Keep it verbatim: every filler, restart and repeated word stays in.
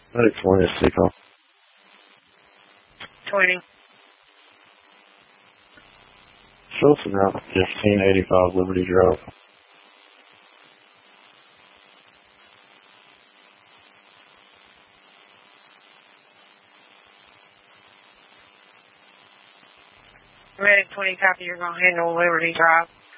Medic twenty is Seacom. twenty. Show us around fifteen eighty-five Liberty Drive. Medic twenty, copy, you're going to handle Liberty Drive.